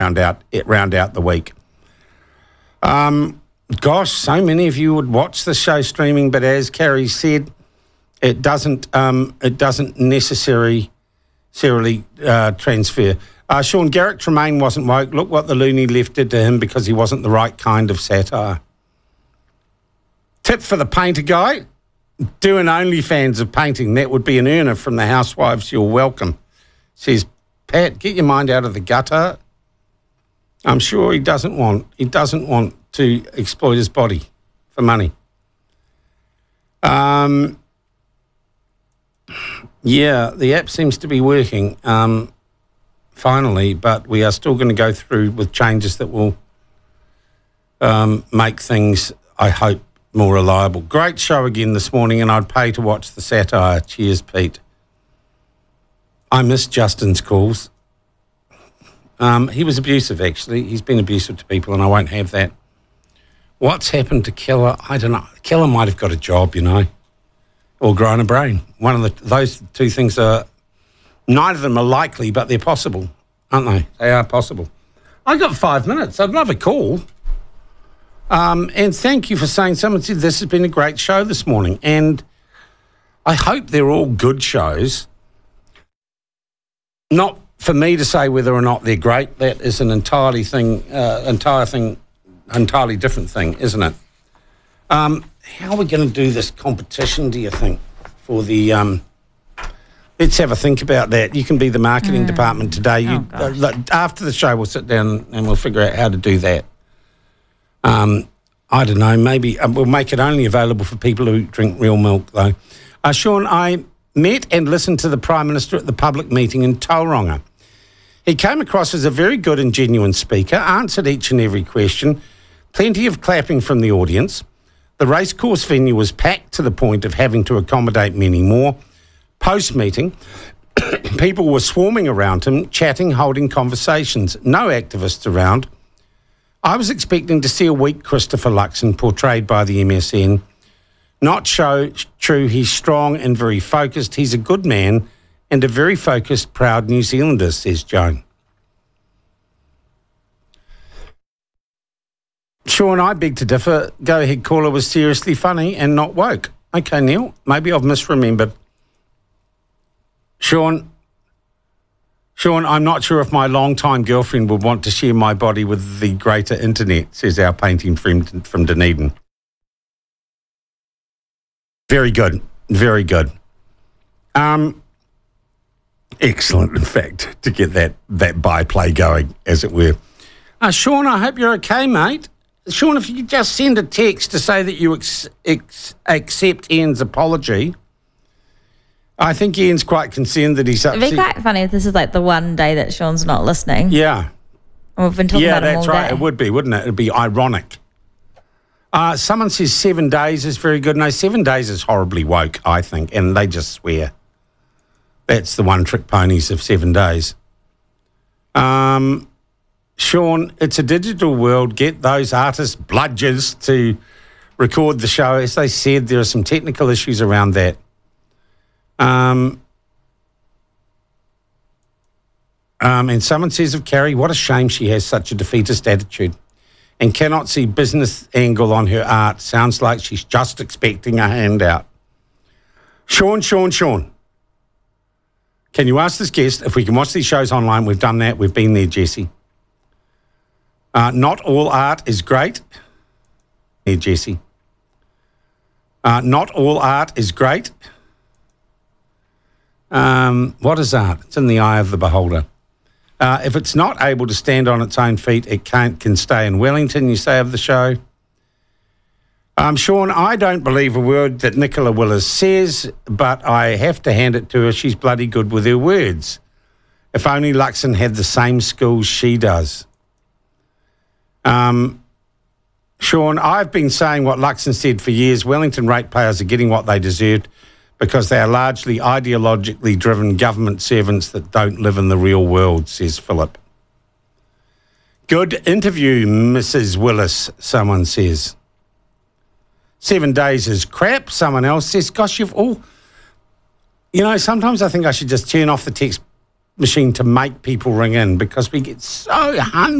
round out the week. Gosh, so many of you would watch the show streaming, but as Carrie said, it doesn't necessarily transfer. Sean, Garrick Tremaine wasn't woke. Look what the loony left did to him because he wasn't the right kind of satire. Tip for the painter guy, do an OnlyFans of painting. That would be an earner from the housewives. You're welcome. Says, Pat, get your mind out of the gutter. I'm sure he doesn't want to exploit his body for money. Yeah, the app seems to be working finally, but we are still going to go through with changes that will make things, I hope, more reliable. Great show again this morning, and I'd pay to watch the satire. Cheers, Pete. I miss Justin's calls. He was abusive, actually. He's been abusive to people, and I won't have that. What's happened to Keller? I don't know. Keller might have got a job, or grown a brain. Those two things are, neither of them are likely, but they're possible, aren't they? They are possible. I got 5 minutes. I'd love a call. And thank you for saying, someone said this has been a great show this morning. And I hope they're all good shows. Not for me to say whether or not they're great. That is an entirely different thing, isn't it? How are we going to do this competition, do you think, for the... let's have a think about that. You can be the marketing department today. After the show, we'll sit down and we'll figure out how to do that. I don't know, maybe we'll make it only available for people who drink real milk, though. Sean, I met and listened to the Prime Minister at the public meeting in Tauranga. He came across as a very good and genuine speaker, answered each and every question, plenty of clapping from the audience. The racecourse venue was packed to the point of having to accommodate many more. Post-meeting, people were swarming around him, chatting, holding conversations. No activists around. I was expecting to see a weak Christopher Luxon portrayed by the MSN. Not true, he's strong and very focused. He's a good man and a very focused, proud New Zealander, says Joan. Sean, I beg to differ. Go Ahead Caller was seriously funny and not woke. Okay, Neil, maybe I've misremembered. Sean, I'm not sure if my long-time girlfriend would want to share my body with the greater internet, says our painting friend from Dunedin. Very good, very good. Excellent, in fact, to get that byplay going, as it were. Sean, I hope you're okay, mate. Sean, if you could just send a text to say that you accept Ian's apology. I think Ian's quite concerned that he's upset. It'd be quite funny if this is like the one day that Sean's not listening. Yeah. And we've been talking about him all day. Yeah, that's right. It would be, wouldn't it? It'd be ironic. Someone says 7 days is very good. No, 7 days is horribly woke, I think, and they just swear. That's the one-trick ponies of 7 days. Sean, it's a digital world. Get those artists bludgers to record the show. As they said, there are some technical issues around that. And someone says of Carrie, what a shame she has such a defeatist attitude and cannot see business angle on her art. Sounds like she's just expecting a handout. Sean. Can you ask this guest if we can watch these shows online? We've done that. We've been there, Jesse. Not all art is great. Here, Jesse. Not all art is great. What is art? It's in the eye of the beholder. If it's not able to stand on its own feet, it can stay in Wellington, you say of the show. Sean, I don't believe a word that Nicola Willis says, but I have to hand it to her. She's bloody good with her words. If only Luxon had the same skills she does. Sean, I've been saying what Luxon said for years. Wellington ratepayers are getting what they deserved because they are largely ideologically driven government servants that don't live in the real world, says Philip. Good interview, Mrs. Willis, someone says. 7 days is crap, someone else says. Gosh, you've all... sometimes I think I should just turn off the text machine to make people ring in because we get so